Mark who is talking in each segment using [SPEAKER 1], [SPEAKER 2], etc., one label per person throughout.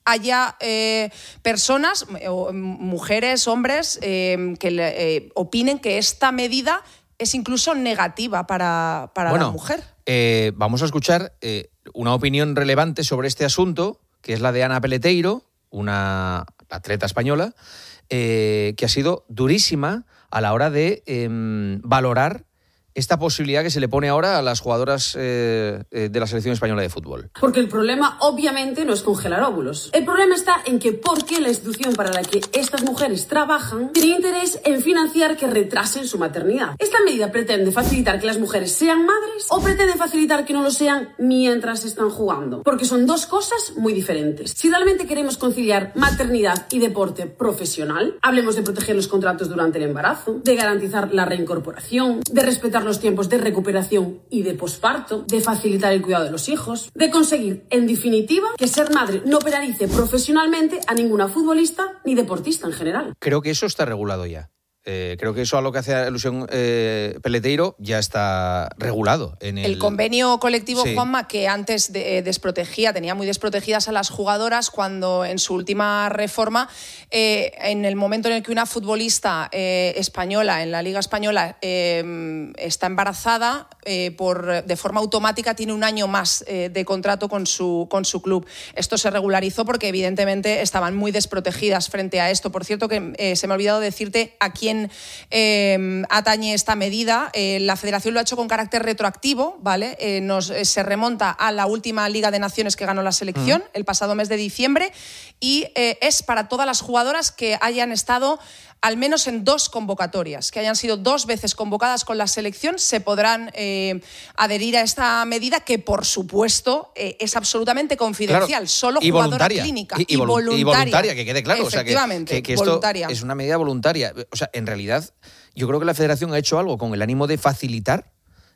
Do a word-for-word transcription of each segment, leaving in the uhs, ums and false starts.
[SPEAKER 1] haya eh, personas, o mujeres, hombres, eh, que le, eh, opinen que esta medida es incluso negativa para, para bueno, la mujer.
[SPEAKER 2] Eh, vamos a escuchar eh, una opinión relevante sobre este asunto, que es la de Ana Peleteiro, una atleta española, eh, que ha sido durísima a la hora de eh, valorar esta posibilidad que se le pone ahora a las jugadoras eh, de la selección española de fútbol.
[SPEAKER 3] Porque el problema, obviamente, no es congelar óvulos. El problema está en que por qué la institución para la que estas mujeres trabajan tiene interés en financiar que retrasen su maternidad. ¿Esta medida pretende facilitar que las mujeres sean madres o pretende facilitar que no lo sean mientras están jugando? Porque son dos cosas muy diferentes. Si realmente queremos conciliar maternidad y deporte profesional, hablemos de proteger los contratos durante el embarazo, de garantizar la reincorporación, de respetar los tiempos de recuperación y de posparto, de facilitar el cuidado de los hijos, de conseguir, en definitiva, que ser madre no penalice profesionalmente a ninguna futbolista ni deportista en general.
[SPEAKER 2] Creo que eso está regulado ya. Eh, creo que eso a lo que hace alusión eh, Peleteiro ya está regulado. En el...
[SPEAKER 1] el convenio colectivo,
[SPEAKER 2] sí.
[SPEAKER 1] Juanma, que antes de, eh, desprotegía, tenía muy desprotegidas a las jugadoras, cuando en su última reforma, eh, en el momento en el que una futbolista eh, española, en la Liga Española, eh, está embarazada, eh, por, de forma automática tiene un año más eh, de contrato con su, con su club. Esto se regularizó porque evidentemente estaban muy desprotegidas frente a esto. Por cierto, que eh, se me ha olvidado decirte a quién Eh, atañe esta medida. Eh, la Federación lo ha hecho con carácter retroactivo, ¿vale? Eh, nos, eh, se remonta a la última Liga de Naciones que ganó la selección, uh-huh. el pasado mes de diciembre, y eh, es para todas las jugadoras que hayan estado al menos en dos convocatorias, que hayan sido dos veces convocadas con la selección, se podrán eh, adherir a esta medida, que por supuesto eh, es absolutamente confidencial, claro,
[SPEAKER 2] solo
[SPEAKER 1] y jugadora clínica
[SPEAKER 2] y, y,
[SPEAKER 1] y, voluntaria.
[SPEAKER 2] y voluntaria, que quede claro.
[SPEAKER 1] Efectivamente,
[SPEAKER 2] o sea, que, que, que esto
[SPEAKER 1] voluntaria.
[SPEAKER 2] Es una medida voluntaria. O sea, en realidad, yo creo que la Federación ha hecho algo con el ánimo de facilitar.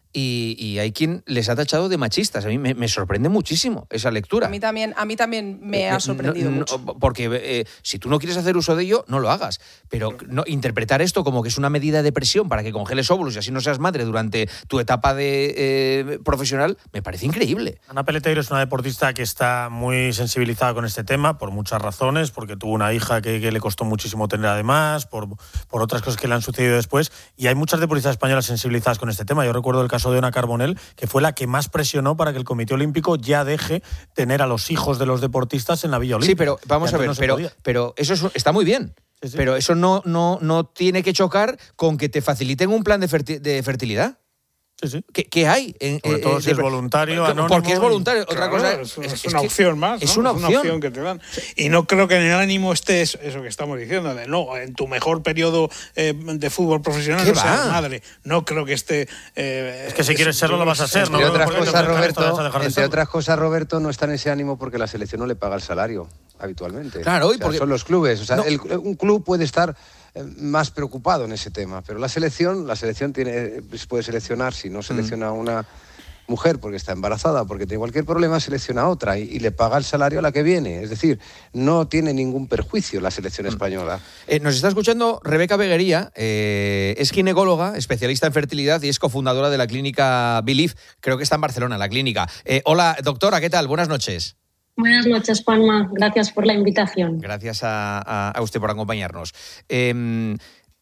[SPEAKER 2] Y, y hay quien les ha tachado de machistas. A mí me, me sorprende muchísimo esa lectura.
[SPEAKER 1] A mí también, a mí también me ha sorprendido
[SPEAKER 2] no, no,
[SPEAKER 1] mucho.
[SPEAKER 2] Porque eh, si tú no quieres hacer uso de ello, no lo hagas. Pero no, interpretar esto como que es una medida de presión para que congeles óvulos y así no seas madre durante tu etapa de eh, profesional, me parece increíble.
[SPEAKER 4] Ana Peleteiro es una deportista que está muy sensibilizada con este tema por muchas razones, porque tuvo una hija que, que le costó muchísimo tener además, por, por otras cosas que le han sucedido después, y hay muchas deportistas españolas sensibilizadas con este tema. Yo recuerdo el caso de Ana Carbonell, que fue la que más presionó para que el Comité Olímpico ya deje tener a los hijos de los deportistas en la Villa Olímpica.
[SPEAKER 2] Sí, pero vamos a ver, no pero, pero eso es, está muy bien. Sí, sí. Pero eso no, no, no tiene que chocar con que te faciliten un plan de, ferti- de fertilidad.
[SPEAKER 4] Sí, sí.
[SPEAKER 2] ¿Qué, qué hay? En,
[SPEAKER 4] Sobre todo
[SPEAKER 2] eh,
[SPEAKER 4] si es voluntario, anónimo.
[SPEAKER 2] Porque es voluntario.
[SPEAKER 5] Claro,
[SPEAKER 2] Otra cosa
[SPEAKER 5] es,
[SPEAKER 2] es,
[SPEAKER 5] es
[SPEAKER 2] es
[SPEAKER 5] una
[SPEAKER 2] que
[SPEAKER 5] opción más, ¿no?
[SPEAKER 2] Es una,
[SPEAKER 5] es una
[SPEAKER 2] opción.
[SPEAKER 5] opción que te dan. Y no creo que en el ánimo esté eso, eso que estamos diciendo, de no, en tu mejor periodo eh, de fútbol profesional no seas madre. No creo que esté... Eh,
[SPEAKER 4] es que si quieres serlo lo vas a ser.
[SPEAKER 6] Entre,
[SPEAKER 4] ¿no?
[SPEAKER 6] otras, cosas, Roberto,
[SPEAKER 4] de
[SPEAKER 6] entre otras cosas, Roberto, no está en ese ánimo porque la selección no le paga el salario habitualmente.
[SPEAKER 2] Claro,
[SPEAKER 6] o sea,
[SPEAKER 2] porque
[SPEAKER 6] son los clubes. O sea,
[SPEAKER 2] no.
[SPEAKER 6] el, un club puede estar más preocupado en ese tema, pero la selección, la selección tiene, puede seleccionar, si no selecciona a una mujer porque está embarazada, porque tiene cualquier problema, selecciona a otra y, y le paga el salario a la que viene. Es decir, no tiene ningún perjuicio la selección española.
[SPEAKER 2] Eh, nos está escuchando Rebeca Beguería, eh, es ginecóloga, especialista en fertilidad y es cofundadora de la clínica Believe, creo que está en Barcelona, la clínica. Eh, hola, doctora, ¿qué tal? Buenas noches.
[SPEAKER 7] Buenas noches, Juanma. Gracias por la invitación.
[SPEAKER 2] Gracias a, a, a usted por acompañarnos. Eh,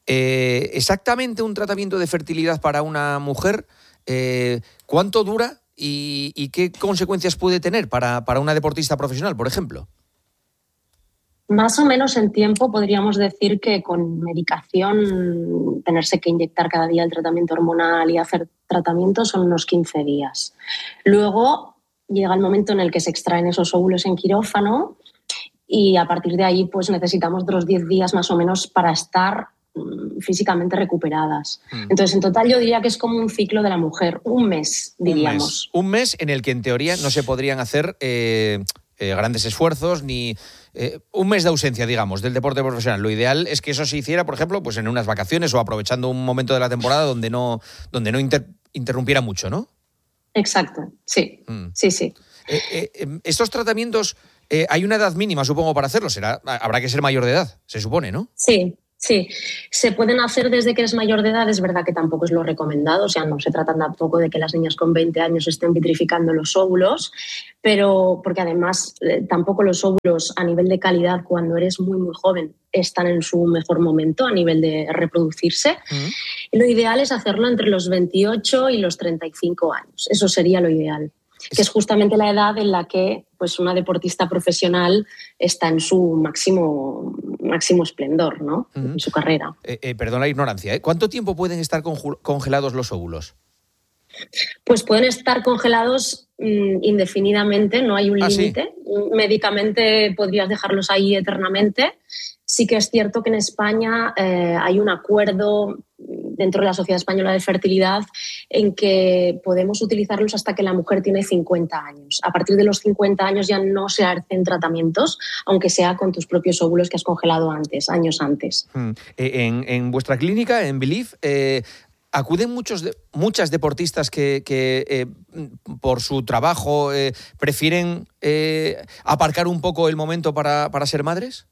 [SPEAKER 2] eh, exactamente un tratamiento de fertilidad para una mujer, eh, ¿cuánto dura y, y qué consecuencias puede tener para, para una deportista profesional, por ejemplo?
[SPEAKER 7] Más o menos en tiempo podríamos decir que con medicación, tenerse que inyectar cada día el tratamiento hormonal y hacer tratamiento son unos quince días. Luego llega el momento en el que se extraen esos óvulos en quirófano y a partir de ahí pues necesitamos otros diez días más o menos para estar mm, físicamente recuperadas. Mm. Entonces, en total yo diría que es como un ciclo de la mujer, un mes, diríamos.
[SPEAKER 2] Un mes, un mes en el que en teoría no se podrían hacer eh, eh, grandes esfuerzos ni... Eh, un mes de ausencia, digamos, del deporte profesional. Lo ideal es que eso se hiciera, por ejemplo, pues en unas vacaciones o aprovechando un momento de la temporada donde no, donde no inter- interrumpiera mucho, ¿no?
[SPEAKER 7] Exacto, sí, mm. sí, sí.
[SPEAKER 2] Eh, eh, estos tratamientos, eh, hay una edad mínima, supongo, para hacerlos. Será, habrá que ser mayor de edad, se supone, ¿no?
[SPEAKER 7] Sí, Sí, se pueden hacer desde que eres mayor de edad, es verdad que tampoco es lo recomendado, o sea, no se trata tampoco de que las niñas con veinte años estén vitrificando los óvulos, pero porque además eh, tampoco los óvulos a nivel de calidad cuando eres muy muy joven están en su mejor momento a nivel de reproducirse. Uh-huh. Y lo ideal es hacerlo entre los veintiocho y los treinta y cinco años, eso sería lo ideal. Que es justamente la edad en la que pues, una deportista profesional está en su máximo, máximo esplendor, ¿no? Uh-huh. En su carrera.
[SPEAKER 2] Eh, eh, perdón la ignorancia, ¿eh? ¿Cuánto tiempo pueden estar conju- congelados los óvulos?
[SPEAKER 7] Pues pueden estar congelados mmm, indefinidamente, no hay un
[SPEAKER 2] ah,
[SPEAKER 7] límite. ¿Sí? Médicamente podrías dejarlos ahí eternamente. Sí que es cierto que en España eh, hay un acuerdo dentro de la Sociedad Española de Fertilidad en que podemos utilizarlos hasta que la mujer tiene cincuenta años. A partir de los cincuenta años ya no se hacen tratamientos, aunque sea con tus propios óvulos que has congelado antes, años antes.
[SPEAKER 2] Hmm. En, en vuestra clínica, en Believe, eh, ¿acuden muchos de, muchas deportistas que, que eh, por su trabajo eh, prefieren eh, aparcar un poco el momento para, para ser madres?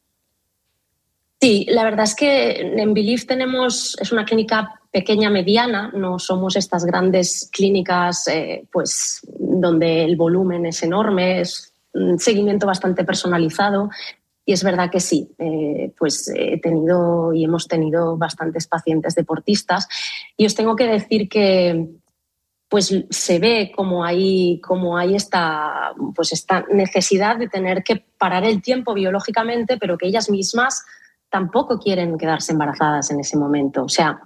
[SPEAKER 7] Sí, la verdad es que en Believe tenemos, es una clínica pequeña, mediana, no somos estas grandes clínicas eh, pues, donde el volumen es enorme, es un seguimiento bastante personalizado y es verdad que sí, eh, pues he tenido y hemos tenido bastantes pacientes deportistas y os tengo que decir que pues se ve como hay, como hay esta, pues esta necesidad de tener que parar el tiempo biológicamente, pero que ellas mismas tampoco quieren quedarse embarazadas en ese momento. O sea,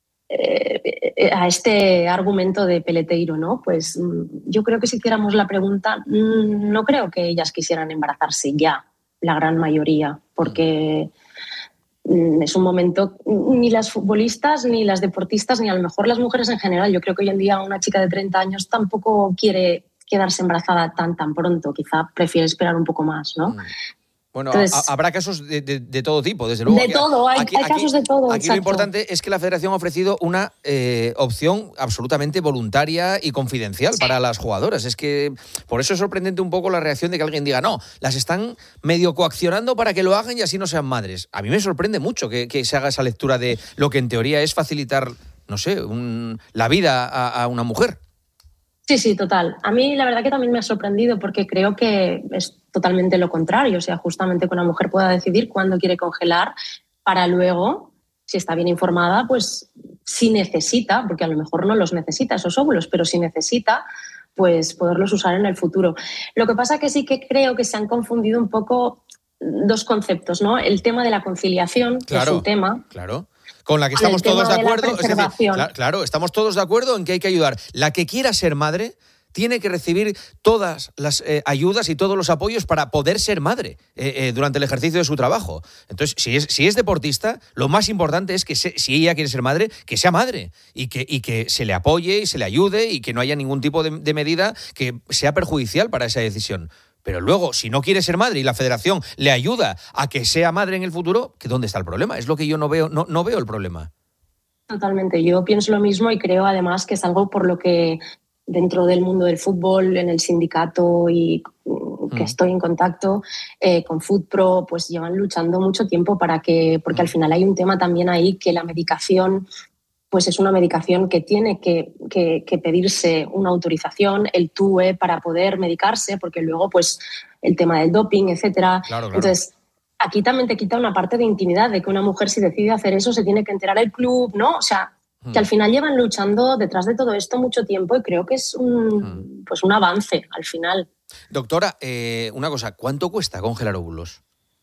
[SPEAKER 7] eh, a este argumento de Peleteiro, ¿no? Pues yo creo que si hiciéramos la pregunta, no creo que ellas quisieran embarazarse ya, la gran mayoría, porque es un momento, ni las futbolistas, ni las deportistas, ni a lo mejor las mujeres en general. Yo creo que hoy en día una chica de treinta años tampoco quiere quedarse embarazada tan, tan pronto. Quizá prefiere esperar un poco más, ¿no? Mm.
[SPEAKER 2] Bueno, Entonces, habrá casos de, de, de todo tipo, desde luego.
[SPEAKER 7] De aquí, todo, hay,
[SPEAKER 2] aquí,
[SPEAKER 7] hay casos
[SPEAKER 2] aquí,
[SPEAKER 7] de todo.
[SPEAKER 2] Aquí
[SPEAKER 7] exacto.
[SPEAKER 2] Lo importante es que la Federación ha ofrecido una eh, opción absolutamente voluntaria y confidencial sí. para las jugadoras. Es que por eso es sorprendente un poco la reacción de que alguien diga, no, las están medio coaccionando para que lo hagan y así no sean madres. A mí me sorprende mucho que, que se haga esa lectura de lo que en teoría es facilitar, no sé, un, la vida a, a una mujer.
[SPEAKER 7] Sí, sí, total. A mí la verdad que también me ha sorprendido porque creo que es totalmente lo contrario. O sea, justamente que una mujer pueda decidir cuándo quiere congelar para luego, si está bien informada, pues si necesita, porque a lo mejor no los necesita esos óvulos, pero si necesita, pues poderlos usar en el futuro. Lo que pasa que sí que creo que se han confundido un poco dos conceptos, ¿no? El tema de la conciliación,
[SPEAKER 2] claro,
[SPEAKER 7] que es un tema...
[SPEAKER 2] Claro. Con la que estamos todos de acuerdo.
[SPEAKER 7] Es decir,
[SPEAKER 2] claro, claro, estamos todos de acuerdo en que hay que ayudar. La que quiera ser madre tiene que recibir todas las eh, ayudas y todos los apoyos para poder ser madre eh, eh, durante el ejercicio de su trabajo. Entonces, si es, si es deportista, lo más importante es que se, si ella quiere ser madre, que sea madre y que, y que se le apoye y se le ayude y que no haya ningún tipo de, de medida que sea perjudicial para esa decisión. Pero luego, si no quiere ser madre y la federación le ayuda a que sea madre en el futuro, ¿que dónde está el problema? Es lo que yo no veo, no, no veo el problema.
[SPEAKER 7] Totalmente, yo pienso lo mismo y creo además que es algo por lo que dentro del mundo del fútbol, en el sindicato y que mm. estoy en contacto eh, con FootPro, pues llevan luchando mucho tiempo para que, porque mm. al final hay un tema también ahí que la medicación pues es una medicación que tiene que, que, que pedirse una autorización, el T U E, para poder medicarse, porque luego pues el tema del doping, etcétera.
[SPEAKER 2] Claro, claro.
[SPEAKER 7] Entonces, aquí también te quita una parte de intimidad, de que una mujer si decide hacer eso se tiene que enterar el club, ¿no? O sea, hmm. que al final llevan luchando detrás de todo esto mucho tiempo y creo que es un, hmm. pues un avance al final.
[SPEAKER 2] Doctora, eh, una cosa, ¿cuánto cuesta congelar óvulos?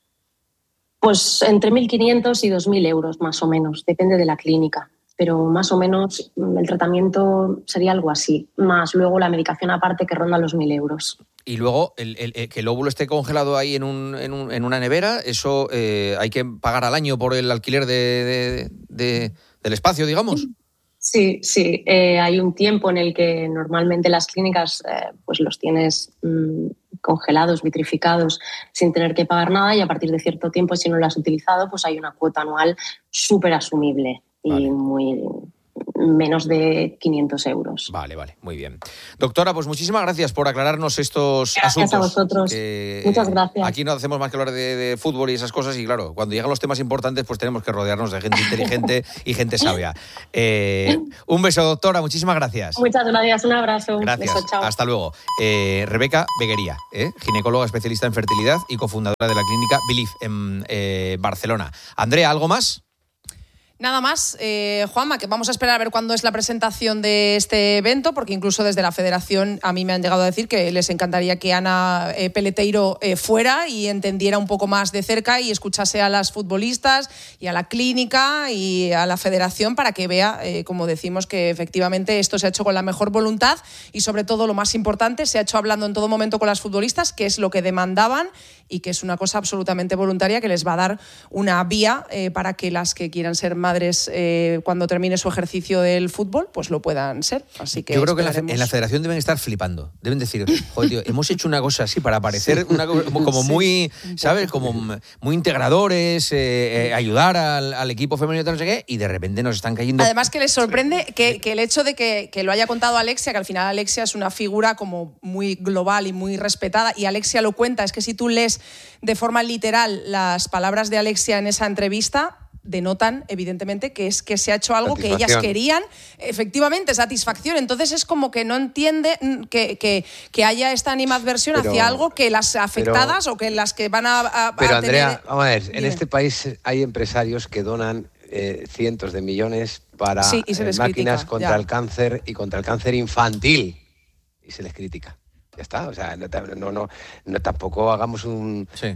[SPEAKER 7] Pues entre mil quinientos y dos mil euros más o menos, depende de la clínica. Pero más o menos el tratamiento sería algo así, más luego la medicación aparte que ronda los mil euros.
[SPEAKER 2] Y luego el, el, el, que el óvulo esté congelado ahí en, un, en, un, en una nevera, eso eh, hay que pagar al año por el alquiler de, de, de, del espacio, digamos.
[SPEAKER 7] Sí, sí. Eh, hay un tiempo en el que normalmente las clínicas eh, pues los tienes mmm, congelados, vitrificados, sin tener que pagar nada y a partir de cierto tiempo, si no lo has utilizado, pues hay una cuota anual súper asumible. Y vale. muy, menos de quinientos euros.
[SPEAKER 2] Vale, vale, muy bien. Doctora, pues muchísimas gracias por aclararnos estos
[SPEAKER 7] gracias
[SPEAKER 2] asuntos.
[SPEAKER 7] Gracias a vosotros.
[SPEAKER 2] Que,
[SPEAKER 7] Muchas gracias.
[SPEAKER 2] Aquí no hacemos más que hablar de, de fútbol y esas cosas y claro, cuando llegan los temas importantes pues tenemos que rodearnos de gente inteligente y gente sabia. Eh, un beso, doctora, muchísimas gracias.
[SPEAKER 7] Muchas gracias, un abrazo.
[SPEAKER 2] Gracias,
[SPEAKER 7] beso, chao.
[SPEAKER 2] hasta luego. Eh, Rebeca Beguería, eh, ginecóloga especialista en fertilidad y cofundadora de la clínica Belief en eh, Barcelona. Andrea, ¿algo más?
[SPEAKER 1] Nada más, eh, Juanma, que vamos a esperar a ver cuándo es la presentación de este evento, porque incluso desde la Federación a mí me han llegado a decir que les encantaría que Ana eh, Peleteiro eh, fuera y entendiera un poco más de cerca y escuchase a las futbolistas y a la clínica y a la Federación para que vea, eh, como decimos, que efectivamente esto se ha hecho con la mejor voluntad y sobre todo lo más importante, se ha hecho hablando en todo momento con las futbolistas, que es lo que demandaban y que es una cosa absolutamente voluntaria que les va a dar una vía eh, para que las que quieran ser madres eh, cuando termine su ejercicio del fútbol, pues lo puedan ser. Así que
[SPEAKER 2] yo creo esperaremos. que en la, en la federación deben estar flipando. Deben decir, joder, tío, hemos hecho una cosa así para parecer una, como sí. muy, ¿sabes? Como muy integradores, eh, eh, ayudar al, al equipo femenino, no sé qué, y de repente nos están cayendo.
[SPEAKER 1] Además que les sorprende que, que el hecho de que, que lo haya contado Alexia, que al final Alexia es una figura como muy global y muy respetada, y Alexia lo cuenta, es que si tú lees de forma literal las palabras de Alexia en esa entrevista, denotan evidentemente que es que se ha hecho algo que ellas querían, efectivamente, satisfacción. Entonces es como que no entiende que, que, que haya esta animadversión pero, hacia algo que las afectadas pero, o que las que van a, a
[SPEAKER 6] Pero
[SPEAKER 1] a
[SPEAKER 6] Andrea,
[SPEAKER 1] tener...
[SPEAKER 6] vamos a ver, en este país hay empresarios que donan eh, cientos de millones para
[SPEAKER 1] sí, y se
[SPEAKER 6] eh,
[SPEAKER 1] les
[SPEAKER 6] máquinas
[SPEAKER 1] critica,
[SPEAKER 6] contra
[SPEAKER 1] ya.
[SPEAKER 6] el cáncer y contra el cáncer infantil y se les critica. Ya está, o sea, no, no, no, no tampoco hagamos un... Sí.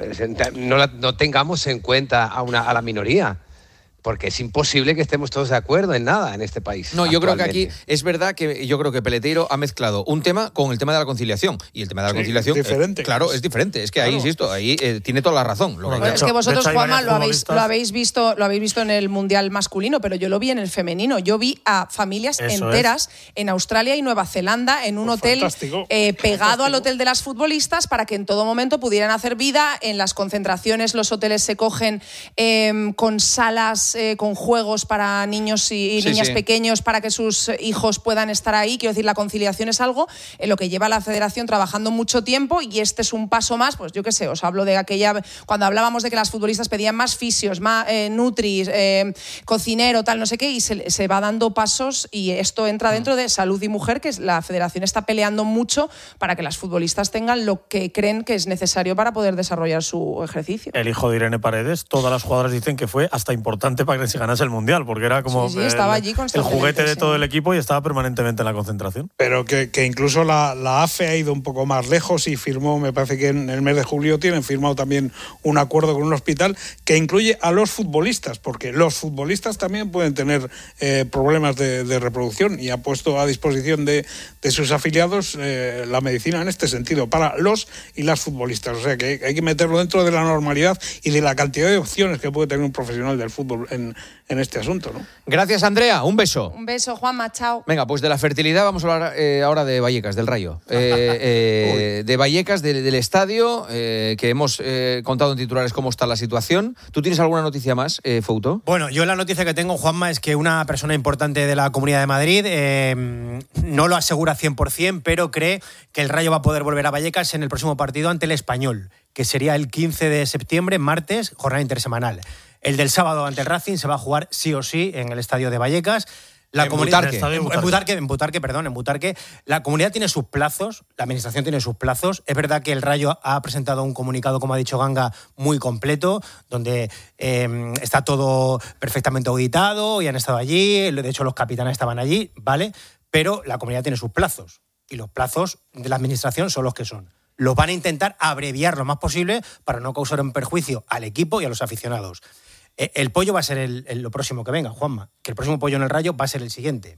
[SPEAKER 6] No, no tengamos en cuenta a, una, a la minoría. Porque es imposible que estemos todos de acuerdo en nada en este país.
[SPEAKER 2] No, yo creo que aquí es verdad que yo creo que Peleteiro ha mezclado un tema con el tema de la conciliación. Y el tema de la sí, conciliación,
[SPEAKER 5] es diferente.
[SPEAKER 2] Eh, claro, es diferente. Es que claro. ahí, insisto, ahí eh, tiene toda la razón. Lo
[SPEAKER 1] bueno,
[SPEAKER 2] que
[SPEAKER 1] es que vosotros, Juanma, lo habéis, lo, habéis visto, lo habéis visto en el Mundial masculino, pero yo lo vi en el femenino. Yo vi a familias Eso enteras es. en Australia y Nueva Zelanda en un pues hotel eh, pegado fantástico. al hotel de las futbolistas para que en todo momento pudieran hacer vida. En las concentraciones los hoteles se cogen eh, con salas, eh, con juegos para niños y, y sí, niñas sí. pequeños para que sus hijos puedan estar ahí. Quiero decir, la conciliación es algo en lo que lleva la Federación trabajando mucho tiempo y este es un paso más, pues yo qué sé, os hablo de aquella, cuando hablábamos de que las futbolistas pedían más fisios, más eh, nutris, eh, cocinero, tal, no sé qué, y se, se va dando pasos y esto entra dentro de salud y mujer, que la Federación está peleando mucho para que las futbolistas tengan lo que creen que es necesario para poder desarrollar su ejercicio.
[SPEAKER 4] El hijo de Irene Paredes, todas las jugadoras dicen que fue hasta importante para que se ganase el Mundial. Porque era como
[SPEAKER 1] sí, sí, estaba
[SPEAKER 4] el,
[SPEAKER 1] allí
[SPEAKER 4] el juguete de
[SPEAKER 1] sí.
[SPEAKER 4] todo el equipo y estaba permanentemente en la concentración.
[SPEAKER 5] Pero que, que incluso la, la A F E ha ido un poco más lejos y firmó, me parece que en el mes de julio tienen firmado también un acuerdo con un hospital que incluye a los futbolistas, porque los futbolistas también pueden tener eh, problemas de, de reproducción y ha puesto a disposición de, de sus afiliados eh, la medicina en este sentido, para los y las futbolistas. O sea que hay que meterlo dentro de la normalidad y de la cantidad de opciones que puede tener un profesional del fútbol en, en este asunto, ¿no?
[SPEAKER 2] Gracias, Andrea. Un beso.
[SPEAKER 1] Un beso, Juanma. Chao.
[SPEAKER 2] Venga, pues de la fertilidad vamos a hablar eh, ahora de Vallecas, del Rayo. Eh, eh, de Vallecas, de, del estadio, eh, que hemos eh, contado en titulares cómo está la situación. ¿Tú tienes alguna noticia más, eh, Fouto?
[SPEAKER 8] Bueno, yo la noticia que tengo, Juanma, es que una persona importante de la Comunidad de Madrid eh, no lo asegura cien por ciento, pero cree que el Rayo va a poder volver a Vallecas en el próximo partido ante el Español, que sería el quince de septiembre, martes, jornada intersemanal. El del sábado ante el Racing se va a jugar sí o sí en el estadio de Vallecas. La
[SPEAKER 2] en,
[SPEAKER 8] comunidad,
[SPEAKER 2] Butarque.
[SPEAKER 8] En, en, Butarque, en Butarque, perdón, en Butarque. La comunidad tiene sus plazos, la administración tiene sus plazos. Es verdad que el Rayo ha presentado un comunicado, como ha dicho Ganga, muy completo, donde eh, está todo perfectamente auditado y han estado allí. De hecho, los capitanes estaban allí, ¿vale? Pero la comunidad tiene sus plazos y los plazos de la administración son los que son. Los van a intentar abreviar lo más posible para no causar un perjuicio al equipo y a los aficionados. El pollo va a ser el, el, lo próximo que venga, Juanma, que el próximo pollo en el Rayo va a ser el siguiente.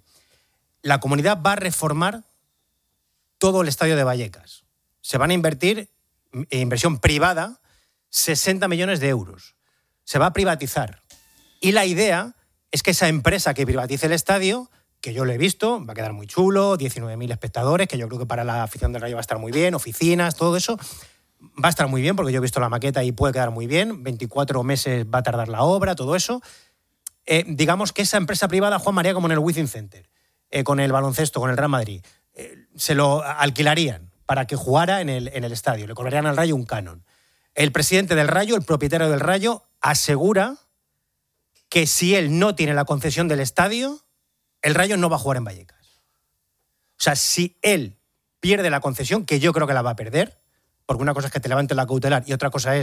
[SPEAKER 8] La comunidad va a reformar todo el estadio de Vallecas. Se van a invertir, inversión privada, sesenta millones de euros. Se va a privatizar. Y la idea es que esa empresa que privatice el estadio, que yo lo he visto, va a quedar muy chulo, diecinueve mil espectadores, que yo creo que para la afición del Rayo va a estar muy bien, oficinas, todo eso... Va a estar muy bien porque yo he visto la maqueta y puede quedar muy bien. veinticuatro meses va a tardar la obra, todo eso. eh, digamos que esa empresa privada, Juan María, como en el Within Center, eh, con el baloncesto, con el Real Madrid, eh, se lo alquilarían para que jugara en el, en el estadio, le cobrarían al Rayo un canon. El presidente del Rayo, el propietario del Rayo, asegura que si él no tiene la concesión del estadio, el Rayo no va a jugar en Vallecas. O sea, si él pierde la concesión, que yo creo que la va a perder, porque una cosa es que te levanten la cautelar y otra cosa es